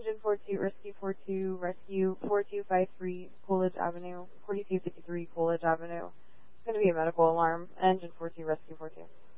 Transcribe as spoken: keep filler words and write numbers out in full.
Engine four two, Rescue four two, Rescue four two five three, Coolidge Avenue, forty-two fifty-three Coolidge Avenue. It's going to be a medical alarm. Engine four two, Rescue four two.